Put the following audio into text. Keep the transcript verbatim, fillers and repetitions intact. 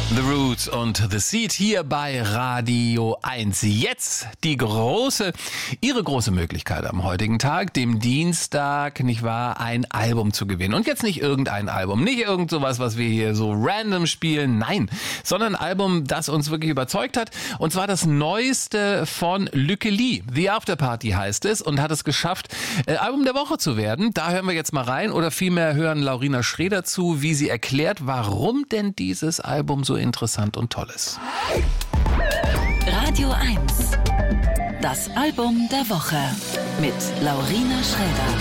The Roots und The Seed hier bei Radio eins. Jetzt die große, Ihre große Möglichkeit am heutigen Tag, dem Dienstag, nicht wahr, ein Album zu gewinnen. Und jetzt nicht irgendein Album, nicht irgend sowas, was wir hier so random spielen, nein, sondern ein Album, das uns wirklich überzeugt hat. Und zwar das neueste von Lücke Lee. The Afterparty heißt es und hat es geschafft, äh, Album der Woche zu werden. Da hören wir jetzt mal rein oder vielmehr hören Laurina Schreder zu, wie sie erklärt, warum denn dieses Album so interessant und toll ist. Radio eins. Das Album der Woche mit Laurina Schreder.